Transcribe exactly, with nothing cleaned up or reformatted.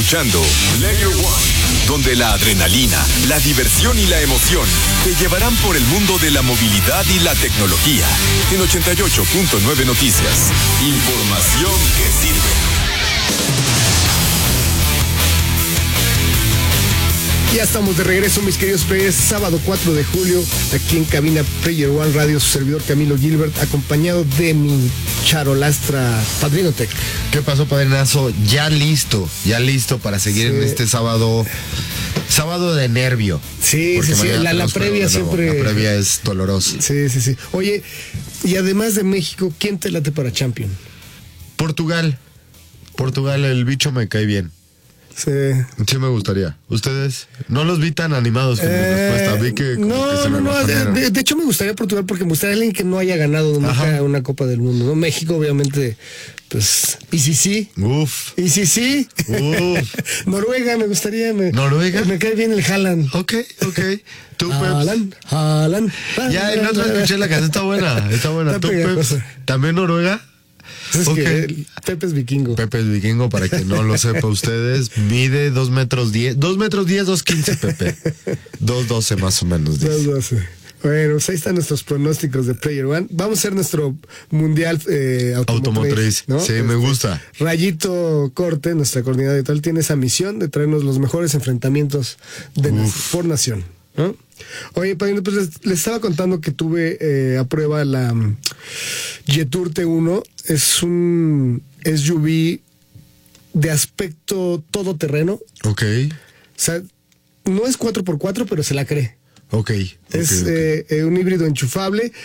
Escuchando Player One, donde la adrenalina, la diversión y la emoción te llevarán por el mundo de la movilidad y la tecnología. En ochenta y ocho punto nueve Noticias. Información que sirve. Ya estamos de regreso, mis queridos players. Sábado cuatro de julio, aquí en cabina Player One Radio, su servidor Camilo Gilbert, acompañado de mi charolastra Padrino Tech. ¿Qué pasó, padrinazo? Ya listo, ya listo para seguir sí. en este sábado, sábado de nervio. Sí, sí, sí, la, la previa siempre... La previa es dolorosa. Sí, sí, sí. Oye, y además de México, ¿quién te late para Champion? Portugal. Portugal, el bicho me cae bien. Sí. Sí me gustaría. ¿Ustedes? No los vi tan animados con eh, mi respuesta. Vi que como no, que se no, me no. De, de hecho me gustaría Portugal porque me gustaría alguien que no haya ganado nunca una Copa del Mundo, ¿no? México, obviamente, pues. Y si sí. Uf. Y si sí. Uf. Noruega, me gustaría. Me, ¿Noruega? Me cae bien el Haaland. Ok, ok. ¿Tú, Haaland, Haaland. Ya, el otro escuché la canción, está buena. Está buena. Está ¿Tú, Pep? ¿También Noruega? Es okay. que Pepe es vikingo. Pepe es vikingo, para que no lo sepa ustedes. Mide dos metros diez. Dos metros diez, dos quince, Pepe. Dos doce más o menos. Dos doce. Bueno, pues ahí están nuestros pronósticos de Player One. Vamos a hacer nuestro mundial eh, automotriz, automotriz, ¿no? Sí, este, me gusta. Rayito Corte, nuestra coordinadora editorial, tiene esa misión de traernos los mejores enfrentamientos de por nación, ¿no? Oye, Padrino, pues les, les estaba contando que tuve eh, a prueba la um, Jetour T uno. Es un S U V de aspecto todoterreno. Ok. O sea, no es cuatro por cuatro, pero se la cree. Ok. Es okay, okay. Eh, eh, un híbrido enchufable.